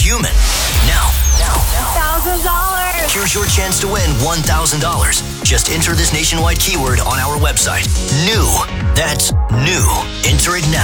human. Now. $1,000. Here's your chance to win $1,000. Just enter this nationwide keyword on our website. New. That's new. Enter it now.